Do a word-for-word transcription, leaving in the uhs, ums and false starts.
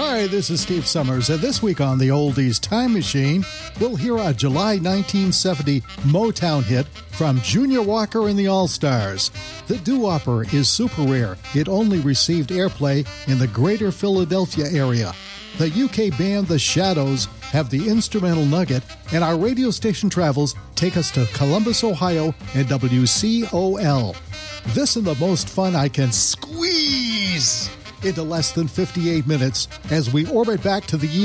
Hi, this is Steve Summers, and this week on the Oldies Time Machine, we'll hear a July nineteen seventy Motown hit from Junior Walker and the All-Stars. The doo-wopper is super rare. It only received airplay in the greater Philadelphia area. The U K band The Shadows have the instrumental nugget, and our radio station travels take us to Columbus, Ohio, and W C O L. This is the most fun I can squeeze into less than fifty-eight minutes as we orbit back to the year